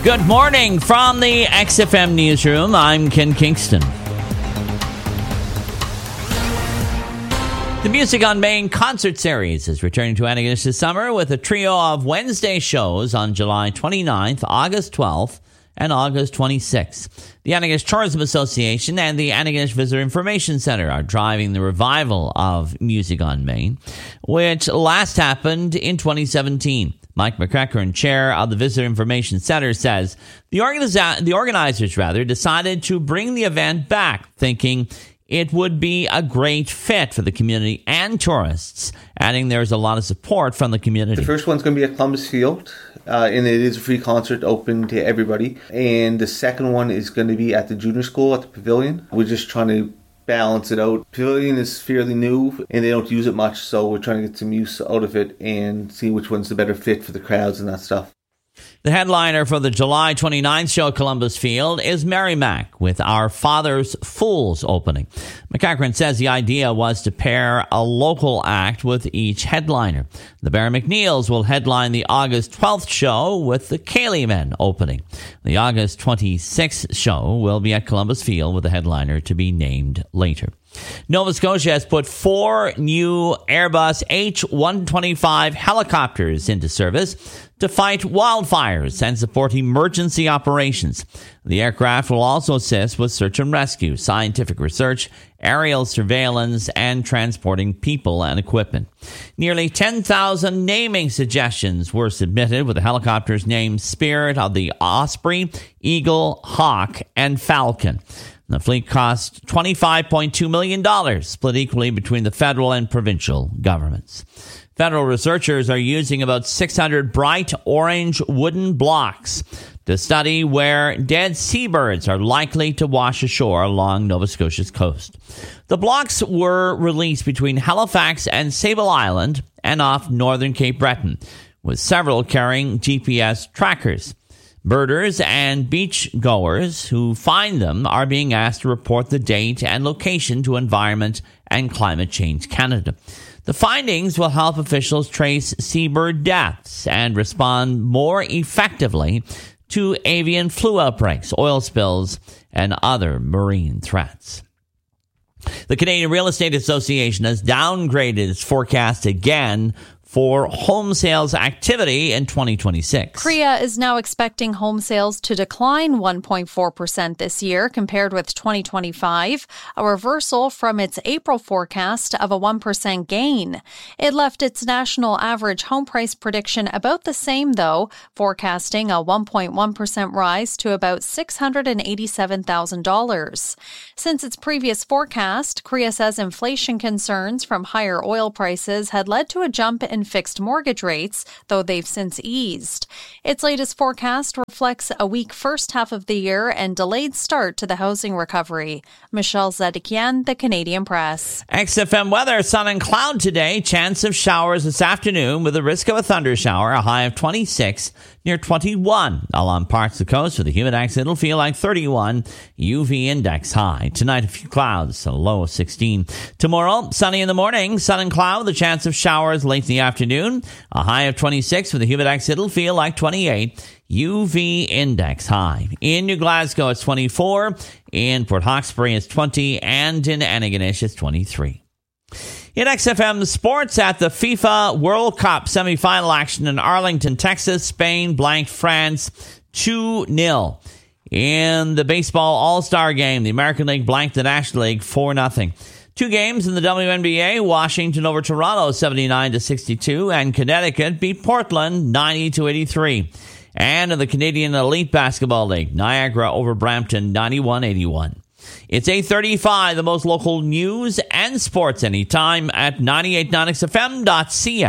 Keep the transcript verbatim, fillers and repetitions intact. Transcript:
Good morning from the X F M Newsroom. I'm Ken Kingston. The Music on Main concert series is returning to Antigonish this summer with a trio of Wednesday shows on July twenty-ninth, August twelfth, and August twenty-sixth. The Antigonish Tourism Association and the Antigonish Visitor Information Center are driving the revival of Music on Main, which last happened in twenty seventeen. Mike McEachern, chair of the Visitor Information Center, says the, organiza- the organizers rather decided to bring the event back, thinking it would be a great fit for the community and tourists, adding there's a lot of support from the community. The first one's going to be at Columbus Field, uh, and it is a free concert open to everybody. And the second one is going to be at the junior school at the Pavilion. We're just trying to balance it out. Pavilion is fairly new and they don't use it much, so we're trying to get some use out of it and see which one's the better fit for the crowds and that stuff. The headliner for the July twenty-ninth show at Columbus Field is Mary Mac with Our Father's Fools opening. McEachern says the idea was to pair a local act with each headliner. The Barry McNeils will headline the August twelfth show with the Cayley Men opening. The August twenty-sixth show will be at Columbus Field with a headliner to be named later. Nova Scotia has put four new Airbus H one twenty-five helicopters into service to fight wildfires and support emergency operations. The aircraft will also assist with search and rescue, scientific research, aerial surveillance, and transporting people and equipment. Nearly ten thousand naming suggestions were submitted, with the helicopters named Spirit of the Osprey, Eagle, Hawk, and Falcon. The fleet cost twenty-five point two million dollars, split equally between the federal and provincial governments. Federal researchers are using about six hundred bright orange wooden blocks to study where dead seabirds are likely to wash ashore along Nova Scotia's coast. The blocks were released between Halifax and Sable Island and off northern Cape Breton, with several carrying G P S trackers. Birders and beach goers who find them are being asked to report the date and location to Environment and Climate Change Canada. The findings will help officials trace seabird deaths and respond more effectively to avian flu outbreaks, oil spills, and other marine threats. The Canadian Real Estate Association has downgraded its forecast again for home sales activity in twenty twenty-six. C R E A is now expecting home sales to decline one point four percent this year compared with twenty twenty-five, a reversal from its April forecast of a one percent gain. It left its national average home price prediction about the same, though, forecasting a one point one percent rise to about six hundred eighty-seven thousand dollars. Since its previous forecast, C R E A says inflation concerns from higher oil prices had led to a jump in fixed mortgage rates, though they've since eased. Its latest forecast reflects a weak first half of the year and delayed start to the housing recovery. Michelle Zedekian, The Canadian Press. X F M weather, sun and cloud today. Chance of showers this afternoon with a risk of a thunder shower, a high of twenty-six, near twenty-one. Along parts of the coast with a humid it'll feel like thirty-one. U V index high. Tonight, a few clouds, a low of sixteen. Tomorrow, sunny in the morning, sun and cloud with a chance of showers late in the afternoon. A high of twenty-six with a humid it'll feel like twenty-eight. U V index high. In New Glasgow, it's twenty-four. In Port Hawkesbury, it's twenty. And in Antigonish, it's twenty-three. In X F M Sports, at the FIFA World Cup semifinal action in Arlington, Texas, Spain blanked France two nil. In the baseball All-Star game, the American League blanked the National League four nothing. Two games in the W N B A, Washington over Toronto seventy-nine to sixty-two, and Connecticut beat Portland ninety to eighty-three. And in the Canadian Elite Basketball League, Niagara over Brampton ninety-one eighty-one. It's eight thirty-five, the most local news and sports anytime at ninety-eight point nine X F M dot C A.